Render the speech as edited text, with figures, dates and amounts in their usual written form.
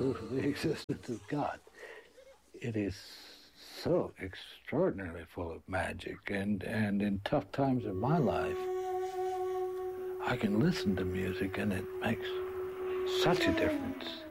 true for the existence of God. It is so extraordinarily full of magic, and in tough times of my life, I can listen to music and it makes such a difference.